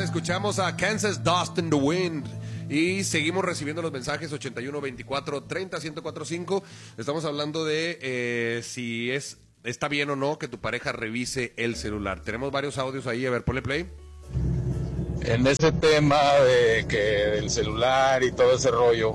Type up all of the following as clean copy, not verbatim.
escuchamos a Kansas Dust in the Wind. Y seguimos recibiendo los mensajes 81 24 30 1045. Estamos hablando de si está bien o no que tu pareja revise el celular. Tenemos varios audios ahí, a ver, ponle play. En ese tema de que el celular y todo ese rollo,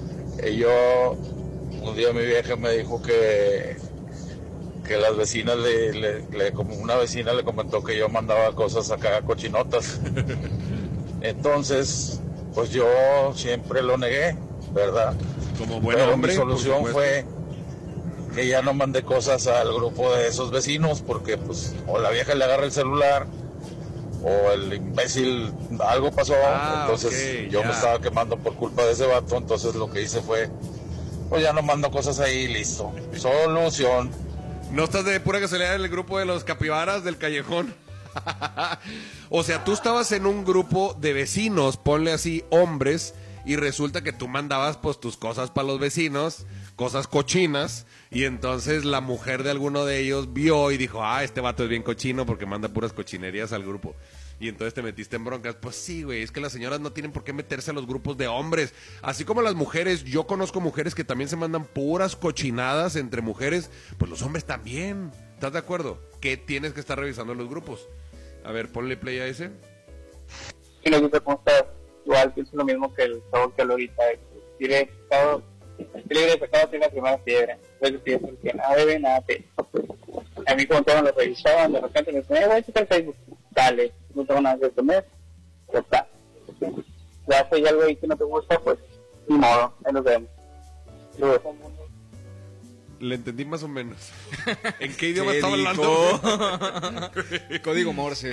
un día mi vieja me dijo que las vecinas como una vecina le comentó que yo mandaba cosas acá cochinotas. Entonces, pues yo siempre lo negué, ¿verdad? Como buen Pero hombre, mi solución fue que ya no mandé cosas al grupo de esos vecinos, porque pues o la vieja le agarra el celular o el imbécil algo pasó, entonces okay, yo me estaba quemando por culpa de ese vato. Entonces lo que hice fue, pues ya no mando cosas ahí, listo. Solución. ¿No estás de pura casualidad en el grupo de los capibaras del callejón? O sea, tú estabas en un grupo de vecinos, ponle así, hombres, y resulta que tú mandabas pues tus cosas para los vecinos, cosas cochinas, y entonces la mujer de alguno de ellos vio y dijo, este vato es bien cochino porque manda puras cochinerías al grupo. Y entonces te metiste en broncas. Pues sí, güey, es que las señoras no tienen por qué meterse a los grupos de hombres. Así como las mujeres, yo conozco mujeres que también se mandan puras cochinadas entre mujeres, pues los hombres también. ¿Estás de acuerdo? Que tienes que estar revisando los grupos. A ver, ponle play a ese. Sí, no sé cómo estás. Igual pienso lo mismo que el sabor que ahorita. Libre de pecado tiene la primera piedra. Entonces pienso que nada debe, nada te. A mí como todos lo revisaban, de repente me decían, voy a checar Facebook. Dale, no tengo nada que comer. Ya está. Ya si hay algo ahí que no te gusta, pues ni modo, ahí nos vemos. Le entendí más o menos. ¿En qué idioma estaba hablando? Código Morse.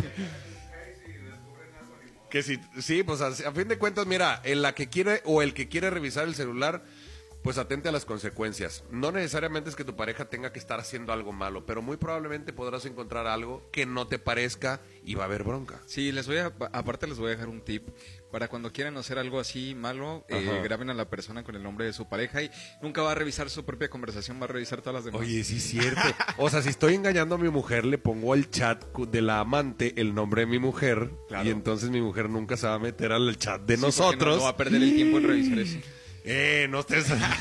Que sí, pues a fin de cuentas, mira, el que quiere revisar el celular, pues atente a las consecuencias. No necesariamente es que tu pareja tenga que estar haciendo algo malo, pero muy probablemente podrás encontrar algo que no te parezca y va a haber bronca. Sí, aparte les voy a dejar un tip. Para cuando quieran hacer algo así malo, graben a la persona con el nombre de su pareja y nunca va a revisar su propia conversación, va a revisar todas las demás. Oye, sí es cierto. O sea, si estoy engañando a mi mujer, le pongo al chat de la amante el nombre de mi mujer, claro. Y entonces mi mujer nunca se va a meter al chat de nosotros. No va a perder el tiempo en revisar eso. No estés...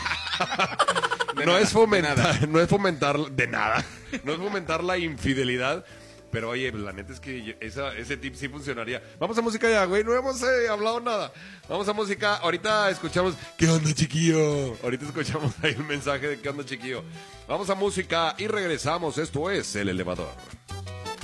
No es fomentar la infidelidad. Pero oye, la neta es que ese tip sí funcionaría. Vamos a música ya, güey, no hemos hablado nada. Vamos a música, ahorita escuchamos ¿qué onda, chiquillo? Ahorita escuchamos ahí un mensaje de ¿qué onda, chiquillo? Vamos a música y regresamos, esto es El Elevador.